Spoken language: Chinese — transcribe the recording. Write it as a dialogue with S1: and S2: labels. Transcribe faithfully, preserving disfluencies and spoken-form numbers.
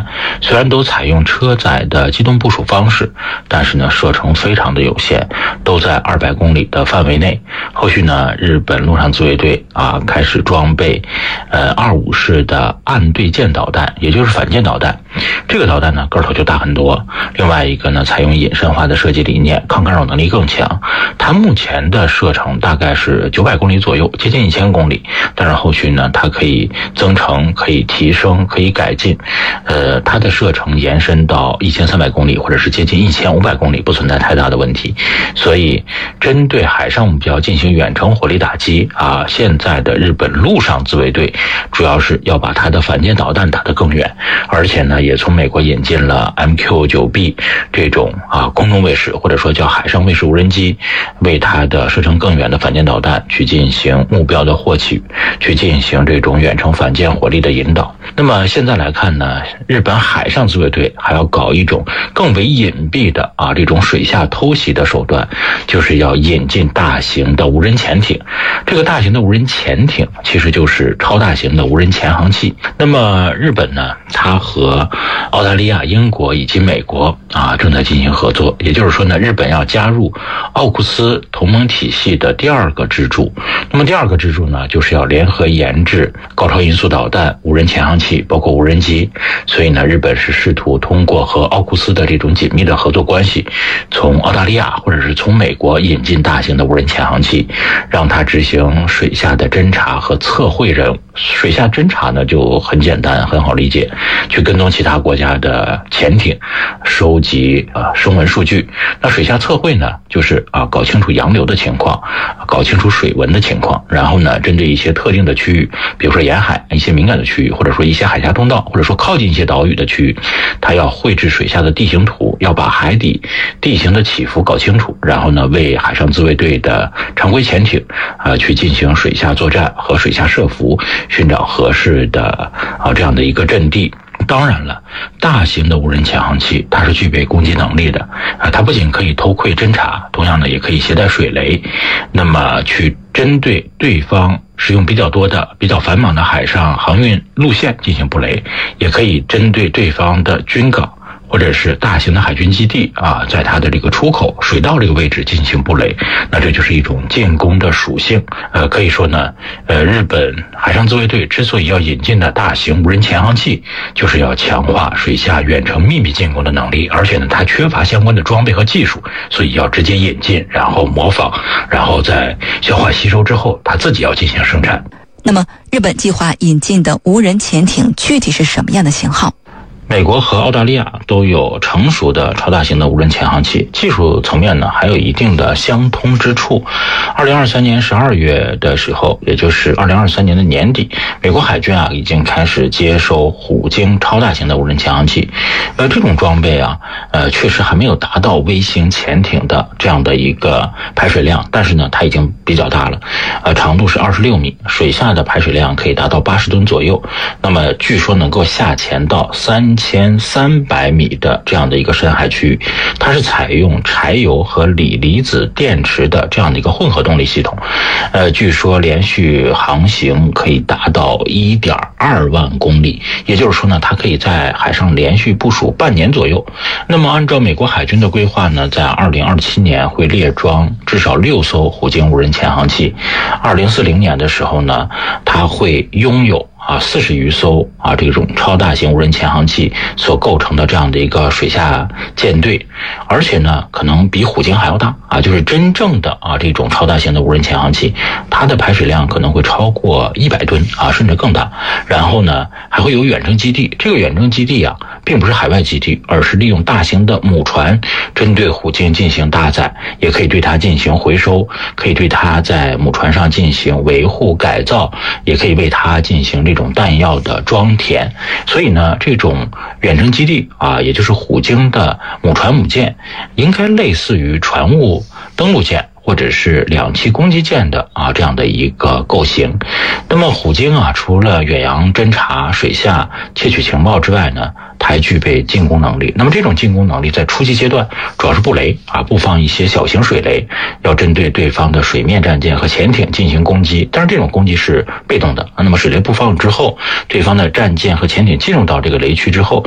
S1: 虽然都采用车载的机动部署方式，但是呢射程非常的有限，都在二百公里的范围内。后续呢，日本陆上自卫队啊开始装备呃二五式的岸对舰导弹，也就是反舰导弹。这个导弹呢个头就大很多。另外一个呢，采用隐身化的设计理念，抗干扰能力更强。它目前的射程大概是九百公里左右，接近一千公里。但是后续呢，它可以增程，可以提升，可以改进。呃，它的射程延伸到一千三百公里，或者是接近一千五百公里，不存在太大的问题。所以，针对海上目标进行远程火力打击啊，现在的日本陆上自卫队主要是要把它的反舰导弹打得更远，而且呢，也从美国引进了 M Q 九 B 这种啊空中卫士，或者说叫海上卫士无人机，为它的射程更远的反舰导弹去进行目标的获取，去进行这种远程反舰火力的引导。那么现在来看呢，日本海上自卫队还要搞一种更为隐蔽的啊这种水下偷袭的手段，就是要引进大型的无人潜艇。这个大型的无人潜艇其实就是超大型的无人潜航器。那么日本呢，它和澳大利亚、英国以及美国啊正在进行合作，也就是说呢，日本要加入奥库斯同盟体系的第二个支柱。那么第二个支柱呢，就是要联合研制高超音速导弹、无人潜航器，包括无人机。所以呢，日本是试图通过和奥库斯的这种紧密的合作关系，从澳大利亚或者是从美国引进大型的无人潜航器，让它执行水下的侦察和测绘任务。水下侦察呢就很简单，很好理解，去跟踪其他国家的潜艇，收集呃声纹数据。那水下测绘呢，就是啊搞清楚洋流的情况，搞清楚水文的情况，然后呢，针对一些特定的区域，比如说沿海一些敏感的区域，或者说一些海峡通道，或者说靠近一些岛屿的区域，它要绘制水下的地形图，要把海底地形的起伏搞清楚，然后呢，为海上自卫队的常规潜艇啊、呃、去进行水下作战和水下设伏，寻找合适的啊这样的一个阵地。当然了，大型的无人潜航器它是具备攻击能力的啊，它不仅可以偷窥侦察，同样呢也可以携带水雷，那么去针对对方使用比较多的、比较繁忙的海上航运路线进行布雷，也可以针对对方的军港或者是大型的海军基地啊，在它的这个出口水道这个位置进行布雷，那这就是一种进攻的属性。呃，可以说呢，呃，日本海上自卫队之所以要引进的大型无人潜航器，就是要强化水下远程秘密进攻的能力，而且呢，它缺乏相关的装备和技术，所以要直接引进，然后模仿，然后在消化吸收之后，它自己要进行生产。
S2: 那么，日本计划引进的无人潜艇具体是什么样的型号？
S1: 美国和澳大利亚都有成熟的超大型的无人潜航器，技术层面呢还有一定的相通之处。二零二三年十二月的时候，也就是二零二三年的年底，美国海军啊已经开始接收虎鲸超大型的无人潜航器。呃，这种装备啊，呃，确实还没有达到微型潜艇的这样的一个排水量，但是呢，它已经比较大了。呃，长度是二十六米，水下的排水量可以达到八十吨左右。那么，据说能够下潜到三千三百米的这样的一个深海区域，它是采用柴油和锂离子电池的这样的一个混合动力系统。呃，据说连续航行可以达到 一点二万公里，也就是说呢，它可以在海上连续部署半年左右。那么按照美国海军的规划呢，在二零二七年会列装至少六艘虎鲸无人潜航器，二零四零年的时候呢，它会拥有啊，四十余艘啊，这种超大型无人潜航器所构成的这样的一个水下舰队，而且呢，可能比虎鲸还要大啊，就是真正的啊这种超大型的无人潜航器，它的排水量可能会超过一百吨啊，甚至更大。然后呢，还会有远征基地，这个远征基地啊，并不是海外基地，而是利用大型的母船针对虎鲸进行搭载，也可以对它进行回收，可以对它在母船上进行维护改造，也可以为它进行这种这种弹药的装填。所以呢，这种远征基地啊，也就是虎鲸的母船母舰，应该类似于船坞登陆舰或者是两栖攻击舰的啊这样的一个构型。那么虎鲸啊，除了远洋侦察、水下窃取情报之外呢，它还具备进攻能力。那么这种进攻能力在初期阶段主要是布雷啊，布放一些小型水雷，要针对对方的水面战舰和潜艇进行攻击。但是这种攻击是被动的，那么水雷布放之后，对方的战舰和潜艇进入到这个雷区之后，